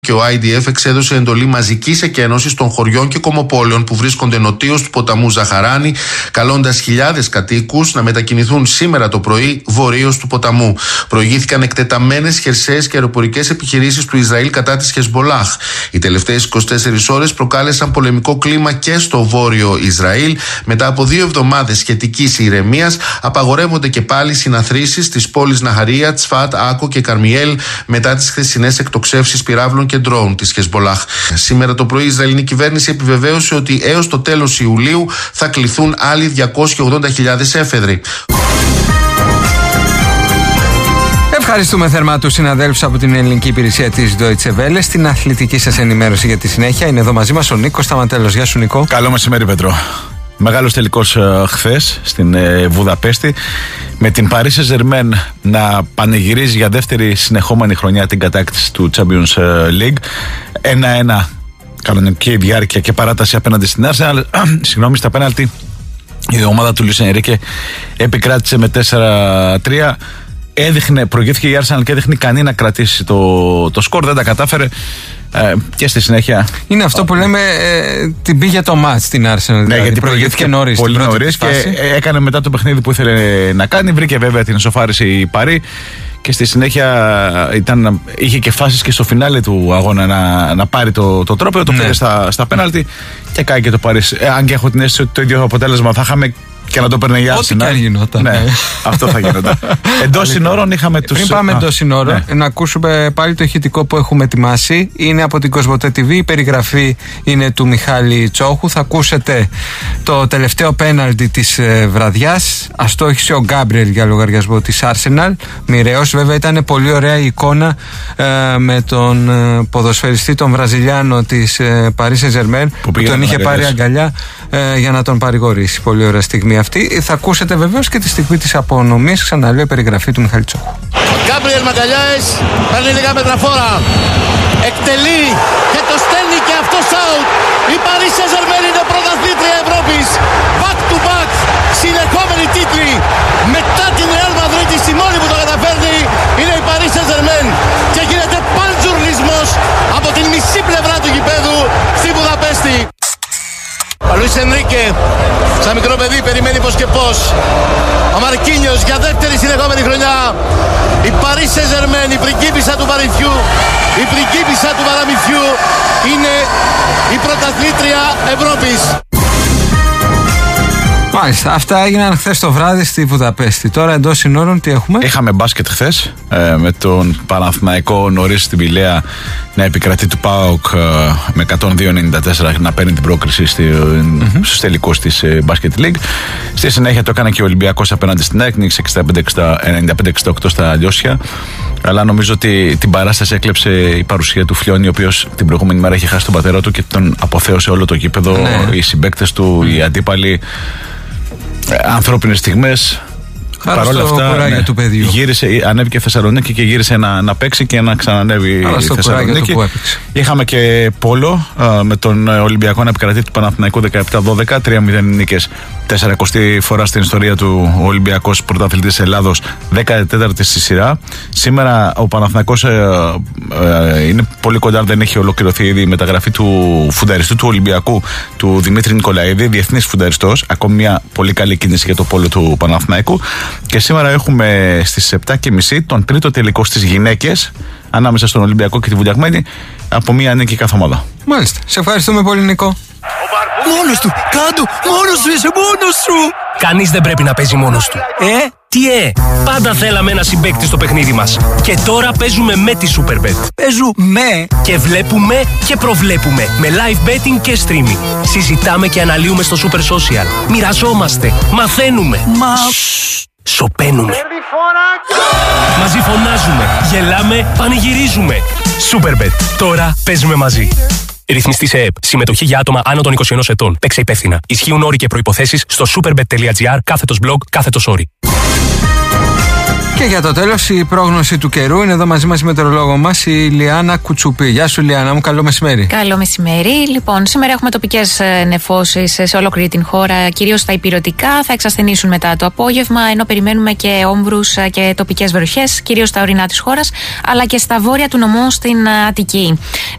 Και ο IDF εξέδωσε εντολή μαζικής εκένωσης των χωριών και κομμοπόλεων που βρίσκονται νοτίως του ποταμού Ζαχαράνη, καλώντας χιλιάδες κατοίκους να μετακινηθούν σήμερα το πρωί βορείως του ποταμού. Προηγήθηκαν εκτεταμένες χερσαίες και αεροπορικές επιχειρήσεις του Ισραήλ κατά της Χεσμπολάχ. Οι τελευταίες 24 ώρες προκάλεσαν πολεμικό κλίμα και στο βόρειο Ισραήλ. Μετά από 2 εβδομάδες σχετικής ηρεμίας, απαγορεύονται και πάλι συναθρήσεις στις πόλεις Ναχαρία, Τσφάτ, Άκο και Καρμιέλ μετά τις χθεσινές εκτοξεύσεις πυράβλων και ντρόουν της Χεσμπολάχ. Σήμερα το πρωί η Ισραηλινή κυβέρνηση επιβεβαίωσε ότι έως το τέλος Ιουλίου θα κληθούν άλλοι 280.000 έφεδροι. Ευχαριστούμε θερμά τους συναδέλφους από την ελληνική υπηρεσία της Deutsche Welle. Στην αθλητική σας ενημέρωση για τη συνέχεια είναι εδώ μαζί μας ο Νίκος Σταματέλος. Γεια σου, Νίκο. Καλό μεσημέρι, Πέτρο. Μεγάλος τελικός χθες στην Βουδαπέστη, με την Paris Saint-Germain να πανηγυρίζει για δεύτερη συνεχόμενη χρονιά την κατάκτηση του Champions League. 1-1 κανονική διάρκεια και παράταση απέναντι στην Arsenal. Συγγνώμη, στα πέναλτι η ομάδα του Λουίς Ενρίκε επικράτησε με 4-3. Προηγήθηκε η Arsenal και έδειχνε ικανή να κρατήσει το σκορ, δεν τα κατάφερε. Και στη συνέχεια. Είναι αυτό που λέμε την πήγε το μάτς στην Arsenal. Ναι, γιατί προηγήθηκε νωρίς. Πολύ νωρίς και έκανε μετά το παιχνίδι που ήθελε να κάνει. Βρήκε βέβαια την ισοφάριση η Παρί και στη συνέχεια είχε και φάσεις και στο φινάλε του αγώνα να πάρει το τρόπαιο. Το πήρε στα πέναλτι και κάει και το Παρί. Αν και έχω την αίσθηση ότι το ίδιο αποτέλεσμα θα είχαμε και να το παίρνε η Arsenal. Ό,τι και αν γινόταν. Ναι, αυτό θα γινόταν. Εντός συνόρων είχαμε τους. Πριν πάμε εντός συνόρων, να ακούσουμε πάλι το ηχητικό που έχουμε ετοιμάσει. Είναι από την Κοσμοτέ TV. Η περιγραφή είναι του Μιχάλη Τσόχου. Θα ακούσετε το τελευταίο πέναλτι της βραδιάς. Αστόχησε ο Γκάμπριελ για λογαριασμό της Arsenal. Μοιραίος, βέβαια, ήταν πολύ ωραία η εικόνα με τον ποδοσφαιριστή, τον Βραζιλιάνο της Paris Saint-Germain, που τον είχε πάρει αγκαλιά για να τον παρηγορήσει. Πολύ ωραία στιγμή αυτή. Θα ακούσετε βεβαίως και τη στιγμή της απονομής. Ξαναλέω, η περιγραφή του Μιχάλη Τσόχου. Γκάμπριελ Μαγκαλιάες παίρνει λίγα μέτρα φόρα. Εκτελεί και το στέλνει και αυτός out. Η Paris Saint-Germain είναι πρωταθλήτρια Ευρώπης. Back to back. Συνεχόμενοι τίτλοι. Μετά την Real Madrid, η μόνη που το καταφέρνει είναι η Paris Saint-Germain. Και γίνεται παντζουρλισμός από την μισή πλευρά του γηπέδου στη Βουδαπέστη. Ο Λουίς Ενρίκε, σαν μικρό παιδί, περιμένει πως και πως. Ο Μαρκίνιος για δεύτερη συνεχόμενη χρονιά. Η Paris Saint-Germain, η πριγκίπισσα του παραμυθιού, η πριγκίπισσα του παραμυθιού, είναι η πρωταθλήτρια Ευρώπης. Μάλιστα, αυτά έγιναν χθες το βράδυ στη Βουδαπέστη. Τώρα εντός συνόρων τι έχουμε? Είχαμε μπάσκετ χθες με τον Παναθηναϊκό νωρίς στην Πηλαία να επικρατεί του ΠΑΟΚ με 102-94 να παίρνει την πρόκριση στους τελικούς της Basket League. Στη συνέχεια το έκανε και ο Ολυμπιακός απέναντι στην ΑΕΚ, 95-68 στα Λιώσια. Αλλά νομίζω ότι την παράσταση έκλεψε η παρουσία του Φλιώνη, ο οποίος την προηγούμενη μέρα είχε χάσει τον πατέρα του και τον αποθέωσε όλο το γήπεδο. Οι συμπαίκτες του, οι αντίπαλοι. Ανθρώπινες στιγμές. Παρ' όλα αυτά, του παιδιού. Ανέβηκε Θεσσαλονίκη και γύρισε να παίξει και να ξανανέβει η Θεσσαλονίκη. Είχαμε και πόλο με τον Ολυμπιακό να επικρατεί του Παναθηναϊκού 17-12, 3-0 νίκες. 40η φορά στην ιστορία του ο Ολυμπιακός πρωταθλητής Ελλάδος, 14η στη σειρά. Σήμερα ο Παναθηναϊκός είναι πολύ κοντά, δεν έχει ολοκληρωθεί ήδη η μεταγραφή του φουνταριστού του Ολυμπιακού, του Δημήτρη Νικολαίδη, διεθνής φουνταριστός. Ακόμη μια πολύ καλή κίνηση για το πόλο του Παναθηναϊκού. Και σήμερα έχουμε στις 7.30 τον τρίτο τελικό στις γυναίκες ανάμεσα στον Ολυμπιακό και τη Βουλιαγμένη, από μία νίκη κάθε ομάδα. Μάλιστα. Σε ευχαριστούμε πολύ, Νικό. Μόνος του! Κάντο! Μόνος σου είσαι! Μόνος σου! Κανείς δεν πρέπει να παίζει μόνος του. Τι πάντα θέλαμε ένα συμπαίκτη στο παιχνίδι μας. Και τώρα παίζουμε με τη Superbet. Παίζουμε! Και βλέπουμε και προβλέπουμε. Με live betting και streaming. Συζητάμε και αναλύουμε στο Super Social. Μοιραζόμαστε. Μαθαίνουμε. Σοπαίνουμε. Μαζί φωνάζουμε. Γελάμε. Πανηγυρίζουμε. Superbet. Τώρα παίζουμε μαζί. Ρυθμιστή σε ΕΕΠ. Συμμετοχή για άτομα άνω των 21 ετών. Παίξε υπεύθυνα. Ισχύουν όροι και προϋποθέσεις στο superbet.gr/blog/όροι. Και για το τέλος, η πρόγνωση του καιρού. Είναι εδώ μαζί μας η μετεωρολόγο μας, η Λιάννα Κουτσουπή. Γεια σου, Λιάννα μου, καλό μεσημέρι. Καλό μεσημέρι. Λοιπόν, σήμερα έχουμε τοπικές νεφώσεις σε ολόκληρη την χώρα, κυρίως στα ηπειρωτικά. Θα εξασθενήσουν μετά το απόγευμα, ενώ περιμένουμε και όμβρους και τοπικές βροχές, κυρίως στα ορεινά της χώρας, αλλά και στα βόρεια του νομού στην Αττική.